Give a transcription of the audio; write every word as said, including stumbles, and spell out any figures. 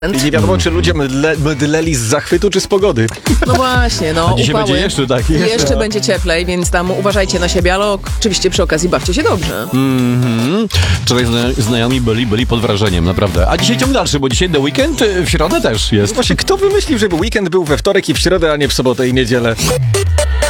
I nie wiadomo, czy ludzie mdle, mdleli z zachwytu, czy z pogody. No właśnie, no. A dzisiaj upały. będzie jeszcze tak. Jeszcze, jeszcze będzie cieplej, więc tam uważajcie na siebie, ale oczywiście przy okazji bawcie się dobrze. Mhm. Wczoraj zna- znajomi byli, byli pod wrażeniem, naprawdę. A dzisiaj ciąg dalszy, bo dzisiaj The Weekend w środę też jest. Właśnie, kto wymyślił, żeby weekend był we wtorek i w środę, a nie w sobotę i niedzielę?